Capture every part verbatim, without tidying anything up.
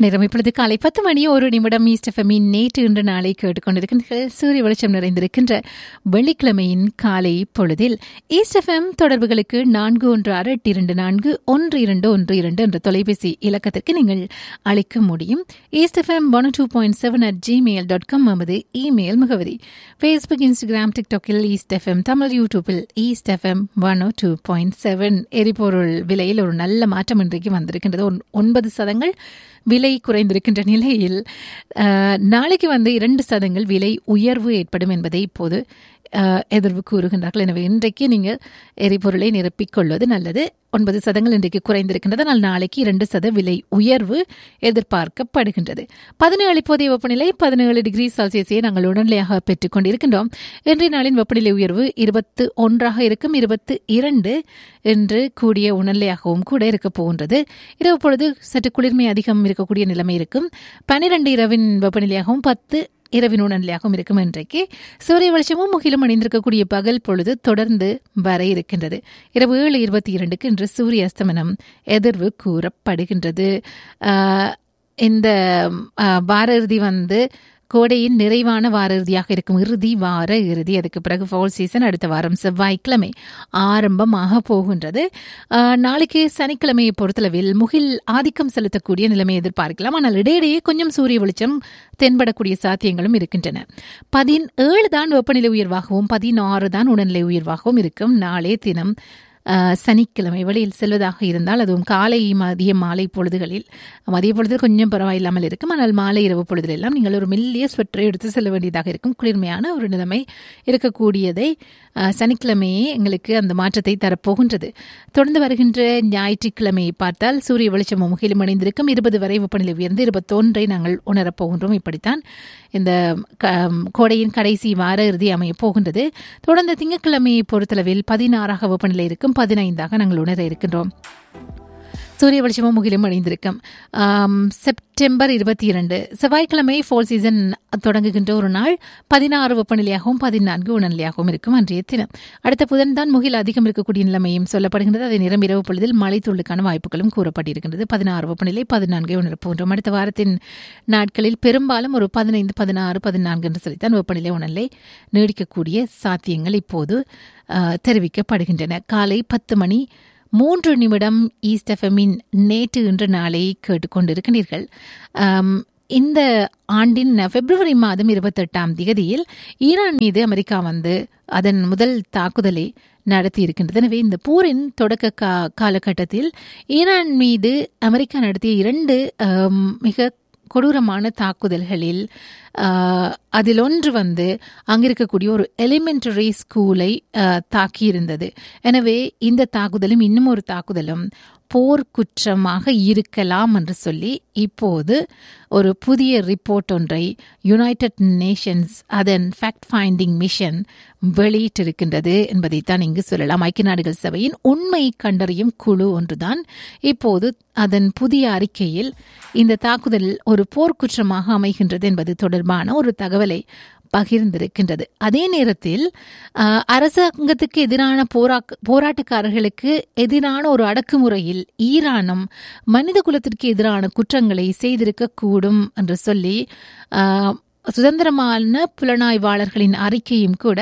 நேரம் இப்பொழுது காலை பத்து மணி ஒரு நிமிடம் ஈஸ்ட் எஃப்எம்மின் நேற்று இன்று நாளை கேட்டுக்கொண்டிருக்கின்ற சூரிய வெளிச்சம் நிறைந்திருக்கின்ற வெள்ளிக்கிழமையின் காலை பொழுதில் ஈஸ்ட் எஃப்எம் தொடர்புகளுக்கு நான்கு ஒன்று ஆறு எட்டு இரண்டு நான்கு ஒன்று இரண்டு ஒன்று இரண்டு என்ற தொலைபேசி இலக்கத்திற்கு நீங்கள் அழைக்க முடியும். East FM one two point seven at Gmail dot com நமது இமெயில் முகவரி. Facebook, Instagram, டிக்டாக்கில் east FM Tamil, யூடியூபில் east FM one two point seven. எரிபொருள் விலையில் ஒரு நல்ல மாற்றம் இன்றைக்கு வந்திருக்கின்றது. ஒன்பது சதங்கள் விலை குறைந்திருக்கின்ற நிலையில் நாளைக்கு வந்து இரண்டு சதங்கள் விலை உயர்வு ஏற்படும் என்பதை இப்போது எதிர்வு கூறுகின்றார்கள். எனவே இன்றைக்கு நீங்கள் எரிபொருளை நிரப்பிக் கொள்வது நல்லது. ஒன்பது சதங்கள் இன்றைக்கு குறைந்திருக்கின்றது. ஆனால் நாளைக்கு இரண்டு சத விலை உயர்வு எதிர்பார்க்கப்படுகின்றது. பதினேழு இப்போதைய வெப்பநிலை பதினேழு டிகிரி செல்சியஸை நாங்கள் உடனடியாக பெற்றுக் கொண்டிருக்கின்றோம். இன்றைய நாளின் வெப்பநிலை உயர்வு இருபத்து ஒன்றாக இருக்கும். இருபத்து இரண்டு என்று கூடிய உணர்நிலையாகவும் கூட இருக்கப் போகின்றது. இரவு பொழுது சற்று குளிர்மை அதிகம் இருக்கக்கூடிய நிலைமை இருக்கும். பனிரெண்டு இரவின் வெப்பநிலையாகவும் பத்து இரவின் உணர்நிலையாகவும் இருக்கும். இன்றைக்கு சூரிய வெளிச்சமும் முகிலும் அணிந்திருக்கக்கூடிய பகல் பொழுது தொடர்ந்து வர இருக்கின்றது. இரவு ஏழு இருபத்தி இரண்டுக்கு இன்று சூரிய அஸ்தமனம் எதிர்வு கூறப்படுகின்றது. இந்த வார இறுதி வந்து கோடையின் நிறைவான வார இறுதியாக இருக்கும். இறுதி வார இறுதி. அதுக்கு பிறகு ஃபால் சீசன் அடுத்த வாரம் செவ்வாய்க்கிழமை ஆரம்பமாக போகின்றது. நாளைக்கு சனிக்கிழமையை பொறுத்தளவில் முகில் ஆதிக்கம் செலுத்தக்கூடிய நிலைமை எதிர்பார்க்கலாம். ஆனால் இடையிடையே கொஞ்சம் சூரிய வெளிச்சம் தென்படக்கூடிய சாத்தியங்களும் இருக்கின்றன. பதினேழு தான் வெப்பநிலை உயர்வாகவும் பதினாறு தான் உடல்நிலை உயர்வாகவும் இருக்கும். நாளே தினம் சனிக்கிழமை வெளியில் செல்வதாக இருந்தால் அதுவும் காலை மதிய மாலை பொழுதுகளில் மதிய பொழுதில் கொஞ்சம் பரவாயில்லாமல் இருக்கும். ஆனால் மாலை இரவு பொழுதில் எல்லாம் நீங்கள் ஒரு மெல்லிய ஸ்வெட்டரை எடுத்து செல்ல வேண்டியதாக இருக்கும். குளிர்மையான ஒரு நிலைமை இருக்கக்கூடியதை சனிக்கிழமையே எங்களுக்கு அந்த மாற்றத்தை தரப்போகின்றது. தொடர்ந்து வருகின்ற ஞாயிற்றுக்கிழமையை பார்த்தால் சூரிய வெளிச்சமும் முகிலும் அணிந்திருக்கும். இருபது வரை வெப்பநிலை உயர்ந்து இருபத்தொன்றை நாங்கள் உணரப்போகின்றோம். இப்படித்தான் இந்த கோடையின் கடைசி வார இறுதி அமையப் போகின்றது. தொடர்ந்து திங்கட்கிழமையை பொறுத்தளவில் பதினாறாக வெப்பநிலை இருக்கும். பதினைந்தாக நாங்கள் உணர இருக்கின்றோம். சூரிய வெளிச்சமும் முகிலும் அணிந்திருக்கும். செப்டம்பர் இருபத்தி இரண்டு செவ்வாய்க்கிழமை ஃபோல் சீசன் தொடங்குகின்ற ஒரு நாள். பதினாறு வெப்பநிலையாகவும் பதினான்கு உணர்நிலையாகவும் இருக்கும் அன்றைய தினம். அடுத்த புதன் தான் முகில் அதிகம் இருக்கக்கூடிய நிலைமையும் சொல்லப்படுகின்றது. அதே நேரம் இரவு பொழுதில் மழை துள்ளுக்கான வாய்ப்புகளும் கூறப்பட்டிருக்கின்றது. பதினாறு வெப்பநிலை பதினான்கை உணரப்போன்றோம். அடுத்த வாரத்தின் நாட்களில் பெரும்பாலும் ஒரு பதினைந்து பதினாறு பதினான்கு என்று சொல்லித்தான் வெப்பநிலை உணர்நிலை நீடிக்கக்கூடிய சாத்தியங்கள் இப்போது தெரிவிக்கப்படுகின்றன. காலை பத்து மணி மூன்று நிமிடம் ஈஸ்ட் எஃப்எம்மின் நேற்று இன்று நாளை கேட்டுக்கொண்டிருக்கிறீர்கள். இந்த ஆண்டின் பிப்ரவரி மாதம் இருபத்தி எட்டாம் தேதியில் ஈரான் மீது அமெரிக்கா வந்து அதன் முதல் தாக்குதலை நடத்தி இருக்கின்றது. எனவே இந்த போரின் தொடக்க கா காலகட்டத்தில் ஈரான் மீது அமெரிக்கா நடத்திய இரண்டு மிக கொடூரமான தாக்குதல்களில் அதில் ஒன்று வந்து அங்கிருக்கக்கூடிய ஒரு எலிமெண்டரி ஸ்கூலை தாக்கியிருந்தது. எனவே இந்த தாக்குதலும் இன்னும் ஒரு தாக்குதலும் போர் குற்றமாக இருக்கலாம் என்று சொல்லி இப்போது ஒரு புதிய ரிப்போர்ட் ஒன்றை யுனைடெட் நேஷன்ஸ் அதன் ஃபேக்ட் ஃபைண்டிங் மிஷன் வெளியிட்டிருக்கின்றது என்பதைத்தான் இங்கு சொல்லலாம். ஐக்கிய நாடுகள் சபையின் உண்மை கண்டறியும் குழு ஒன்றுதான் இப்போது அதன் புதிய அறிக்கையில் இந்த தாக்குதல் ஒரு போர்க்குற்றமாக அமைகின்றது என்பது தொடர்பான ஒரு தகவலை பகிர்ந்திருக்கின்றது. அதே நேரத்தில் அரசாங்கத்துக்கு எதிரான போரா போராட்டக்காரர்களுக்கு எதிரான ஒரு அடக்குமுறையில் ஈரானும் மனித குலத்திற்கு எதிரான குற்றங்களை செய்திருக்கக்கூடும் என்று சொல்லி சுதந்திரமான புலனாய்வாளர்களின் அறிக்கையும் கூட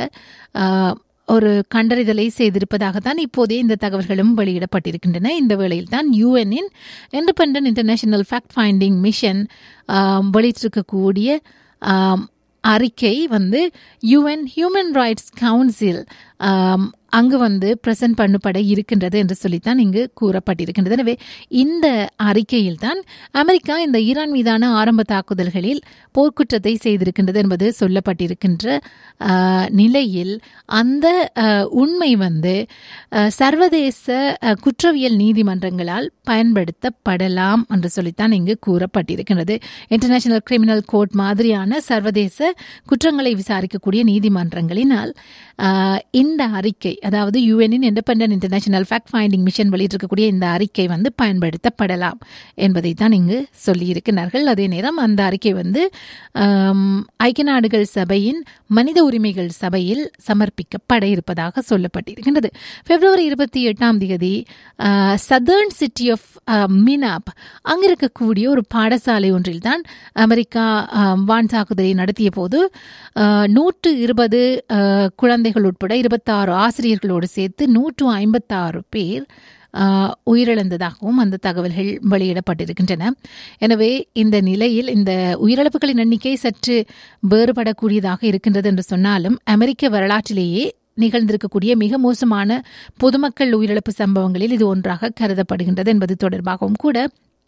ஒரு கண்டறிதலை செய்திருப்பதாகத்தான் இப்போதே இந்த தகவல்களும் வெளியிடப்பட்டிருக்கின்றன. இந்த வேளையில் தான் யூஎன்னின் independent international fact finding mission வெளியிட்டிருக்கக்கூடிய அறிக்கை வந்து யூஎன் ஹியூமன் ரைட்ஸ் கவுன்சில் அங்கு வந்து பிரசன்ட் பண்ணப்பட இருக்கின்றது என்று சொல்லித்தான் இங்கு கூறப்பட்டிருக்கின்றது. எனவே இந்த அறிக்கையில் தான் அமெரிக்கா இந்த ஈரான் மீதான ஆரம்ப தாக்குதல்களில் போர்க்குற்றத்தை செய்திருக்கின்றது என்பது சொல்லப்பட்டிருக்கின்ற நிலையில் அந்த உண்மை வந்து சர்வதேச குற்றவியல் நீதிமன்றங்களால் பயன்படுத்தப்படலாம் என்று சொல்லித்தான் இங்கு கூறப்பட்டிருக்கின்றது. இன்டர்நேஷனல் கிரிமினல் கோர்ட் மாதிரியான சர்வதேச குற்றங்களை விசாரிக்கக்கூடிய நீதிமன்றங்களினால் இந்த அறிக்கை அதாவது யூஎனின் independent international fact finding mission வெளியிட்டிருக்கக்கூடிய இந்த அறிக்கை வந்து பயன்படுத்தப்படலாம் என்பதை தான் இங்கு சொல்லியிருக்கிறார்கள். அதே நேரம் அந்த அறிக்கை வந்து ஐக்கிய நாடுகள் சபையின் மனித உரிமைகள் சபையில் சமர்ப்பிக்கப்பட இருப்பதாக சொல்லப்பட்டிருக்கின்றது. பிப்ரவரி இருபத்தி எட்டாம் தேதி சதர்ன் சிட்டி ஆஃப் மினாப் அங்க இருக்கக்கூடிய ஒரு பாடசாலை ஒன்றில் தான் அமெரிக்கா வான் தாக்குதலை நடத்திய போது நூற்று இருபது குழந்தைகள் உட்பட இருபத்தாறு ஆசிரியர்களோடு சேர்த்து நூற்று ஐம்பத்தாறு பேர் உயிரிழந்ததாகவும் அந்த தகவல்கள் வெளியிடப்பட்டிருக்கின்றன. எனவே இந்த நிலையில் இந்த உயிரிழப்புகளின் எண்ணிக்கை சற்று வேறுபடக்கூடியதாக இருக்கின்றது என்று சொன்னாலும் அமெரிக்க வரலாற்றிலேயே நிகழ்ந்திருக்கக்கூடிய மிக மோசமான பொதுமக்கள் உயிரிழப்பு சம்பவங்களில் இது ஒன்றாக கருதப்படுகின்றது என்பது தொடர்பாகவும் கூட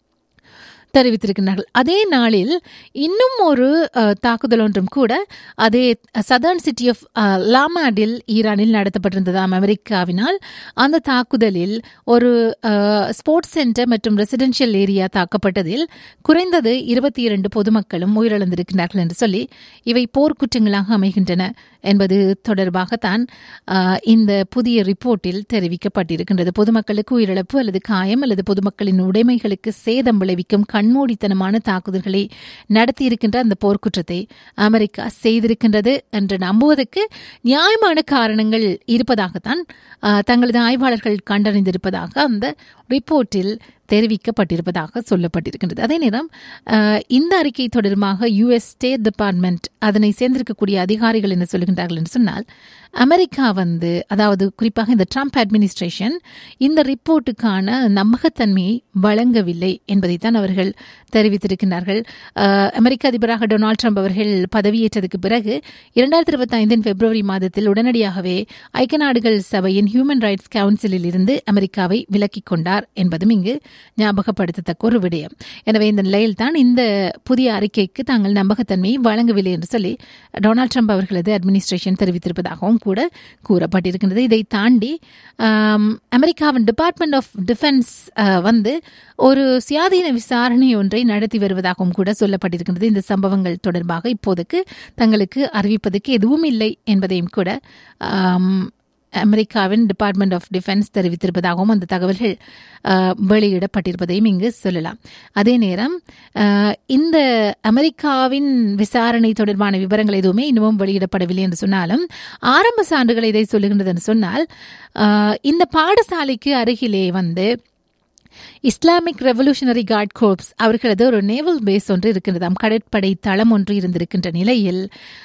தெரிவித்திருக்கிறார்கள். அதே நாளில் இன்னும் ஒரு தாக்குதல் ஒன்றும் கூட அதே சதர்ன் சிட்டி ஆஃப் லாமாடில் ஈரானில் நடத்தப்பட்டிருந்ததாம் அமெரிக்காவினால். அந்த தாக்குதலில் ஒரு ஸ்போர்ட்ஸ் சென்டர் மற்றும் ரெசிடென்ஷியல் ஏரியா தாக்கப்பட்டதில் குறைந்தது இருபத்தி இரண்டு பொதுமக்களும் உயிரிழந்திருக்கிறார்கள் என்று சொல்லி இவை போர்க்குற்றங்களாக அமைகின்றன என்பது தொடர்பாகத்தான் இந்த புதிய ரிப்போர்ட்டில் தெரிவிக்கப்பட்டிருக்கின்றது. பொதுமக்களுக்கு உயிரிழப்பு அல்லது காயம் அல்லது பொதுமக்களின் உடைமைகளுக்கு சேதம் விளைவிக்கும் கண்மூடித்தனமான தாக்குதல்களை நடத்தியிருக்கின்ற அந்த போர்க்குற்றத்தை அமெரிக்கா செய்திருக்கின்றது என்று நம்புவதற்கு நியாயமான காரணங்கள் இருப்பதாகத்தான் தங்களது ஆய்வாளர்கள் கண்டறிந்திருப்பதாக அந்த ரிப்போர்ட்டில் தெரிவிக்கப்பட்டிருப்பதாக சொல்லப்பட்டிருக்கின்றது. அதே நேரம் இந்த அறிக்கை தொடர்பாக யுஎஸ் ஸ்டேட் டிபார்ட்மெண்ட் அதனை சேர்ந்திருக்கக்கூடிய அதிகாரிகள் என்ன சொல்லுகின்றார்கள் என்று சொன்னால், அமெரிக்கா வந்து அதாவது குறிப்பாக இந்த ட்ரம்ப் அட்மினிஸ்ட்ரேஷன் இந்த ரிப்போர்ட்டுக்கான நம்பகத்தன்மையை வழங்கவில்லை என்பதைத்தான் அவர்கள் தெரிவித்திருக்கிறார்கள். அமெரிக்க அதிபராக டொனால்ட் ட்ரம்ப் அவர்கள் பதவியேற்றதுக்கு பிறகு இரண்டாயிரத்தி இருபத்தி ஐந்தின் பிப்ரவரி மாதத்தில் உடனடியாகவே ஐக்கிய நாடுகள் சபையின் ஹியூமன் ரைட்ஸ் கவுன்சிலில் இருந்து அமெரிக்காவை விலக்கிக் கொண்டார் என்பதும் இங்கு ஞாபகப்படுத்தத்தக்க ஒரு விடயம். எனவே இந்த நிலையில் தான் இந்த புதிய அறிக்கைக்கு தாங்கள் நம்பகத்தன்மையை வழங்கவில்லை என்று சொல்லி டொனால்ட் ட்ரம்ப் அவர்களது அட்மினிஸ்ட்ரேஷன் தெரிவித்திருப்பதாகவும் கூட கூறப்பட்டிருக்கின்றது. இதை தாண்டி அமெரிக்காவின் டிபார்ட்மெண்ட் ஆஃப் டிஃபென்ஸ் வந்து ஒரு சுயாதீன விசாரணை ஒன்றை நடத்தி வருவதாகவும் கூட சொல்லப்பட்டிருக்கின்றது. இந்த சம்பவங்கள் தொடர்பாக இப்போதைக்கு தங்களுக்கு அறிவிப்பதற்கு எதுவும் இல்லை என்பதையும் கூட அமெரிக்காவின் டிபார்ட்மெண்ட் ஆஃப் டிஃபென்ஸ் தெரிவித்திருப்பதாகவும் அந்த தகவல்கள் வெளியிடப்பட்டிருப்பதையும் இங்கு சொல்லலாம். அதே நேரம் இந்த அமெரிக்காவின் விசாரணை தொடர்பான விவரங்கள் எதுவுமே இன்னமும் வெளியிடப்படவில்லை என்று சொன்னாலும் ஆரம்ப சான்றுகள் இதை சொல்லுகின்றது என்று சொன்னால், இந்த பாடசாலைக்கு அருகிலே வந்து இஸ்லாமிக் ரெவல்யூஷனரி கார்ட் கோர்ப்ஸ் அவர்களது ஒரு நேவல் பேஸ் ஒன்று இருக்கின்றதாம், கடற்படை தளம் ஒன்று இருந்திருக்கின்ற நிலையில்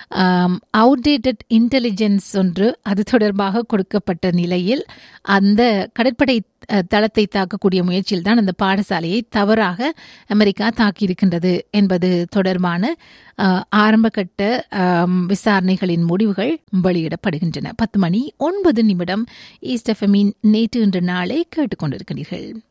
அவுடேட்டட் இன்டெலிஜென்ஸ் ஒன்று அது தொடர்பாக கொடுக்கப்பட்ட நிலையில் அந்த கடற்படை தளத்தை தாக்கக்கூடிய முயற்சியில் தான் அந்த பாடசாலையை தவறாக அமெரிக்கா தாக்கியிருக்கின்றது என்பது தொடர்பான ஆரம்பகட்ட விசாரணைகளின் முடிவுகள் வெளியிடப்படுகின்றன. பத்து மணி ஒன்பது நிமிடம் ஈஸ்ட் எஃப்எம்மின் நேற்று இன்று நாளை கேட்டுக்கொண்டிருக்கிறீர்கள்.